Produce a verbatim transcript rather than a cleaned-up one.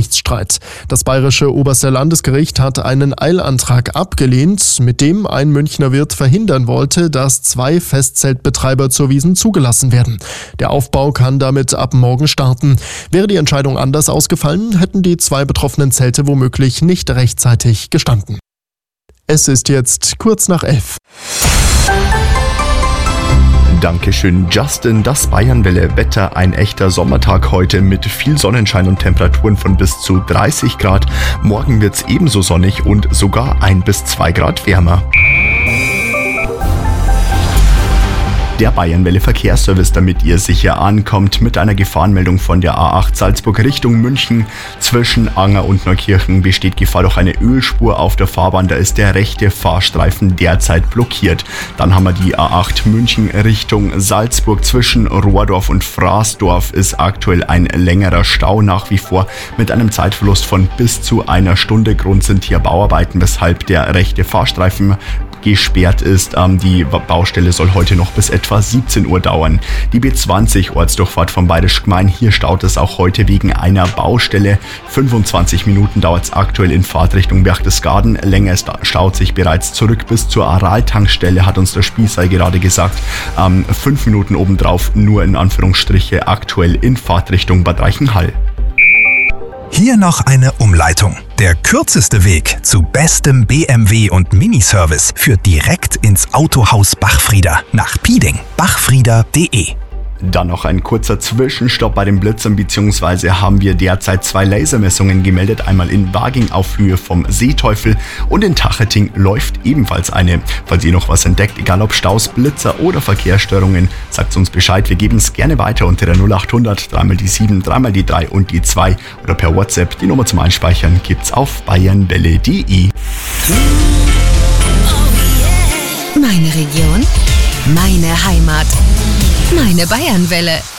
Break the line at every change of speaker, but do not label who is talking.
Rechtsstreit. Das bayerische oberste Landesgericht hat einen Eilantrag abgelehnt, mit dem ein Münchner Wirt verhindern wollte, dass zwei Festzeltbetreiber zur Wiesn zugelassen werden. Der Aufbau kann damit ab morgen starten. Wäre die Entscheidung anders ausgefallen, hätten die zwei betroffenen Zelte womöglich nicht rechtzeitig gestanden. Es ist jetzt kurz nach elf.
Dankeschön, Justin. Das Bayernwelle-Wetter, ein echter Sommertag heute mit viel Sonnenschein und Temperaturen von bis zu dreißig Grad. Morgen wird's ebenso sonnig und sogar ein bis zwei Grad wärmer. Der Bayernwelle Verkehrsservice, damit ihr sicher ankommt, mit einer Gefahrenmeldung von der A acht Salzburg Richtung München. Zwischen Anger und Neukirchen besteht Gefahr durch eine Ölspur auf der Fahrbahn. Da ist der rechte Fahrstreifen derzeit blockiert. Dann haben wir die A acht München Richtung Salzburg. Zwischen Rohrdorf und Fraßdorf ist aktuell ein längerer Stau nach wie vor mit einem Zeitverlust von bis zu einer Stunde. Grund sind hier Bauarbeiten, weshalb der rechte Fahrstreifen gesperrt ist. Die Baustelle soll heute noch bis etwa siebzehn Uhr dauern. Die B zwanzig Ortsdurchfahrt von Bayerisch Gmein, hier staut es auch heute wegen einer Baustelle. fünfundzwanzig Minuten dauert es aktuell in Fahrtrichtung Berchtesgaden. Länger staut sich bereits zurück bis zur Aral-Tankstelle, hat uns der Spießer gerade gesagt. Ähm, fünf Minuten obendrauf nur in Anführungsstriche aktuell in Fahrtrichtung Bad Reichenhall.
Hier noch eine Umleitung. Der kürzeste Weg zu bestem B M W und Miniservice führt direkt ins Autohaus Bachfrieder nach Pieding. bachfrieder punkt de.
Dann noch ein kurzer Zwischenstopp bei den Blitzern, beziehungsweise haben wir derzeit zwei Lasermessungen gemeldet. Einmal in Waging auf Höhe vom Seeteufel und in Tacheting läuft ebenfalls eine. Falls ihr noch was entdeckt, egal ob Staus, Blitzer oder Verkehrsstörungen, sagt uns Bescheid. Wir geben es gerne weiter unter der null acht hundert, dreimal die sieben, dreimal die drei und die zwei oder per WhatsApp. Die Nummer zum Einspeichern gibt's auf bayernwelle punkt de.
Meine Region, meine Heimat, meine Bayernwelle.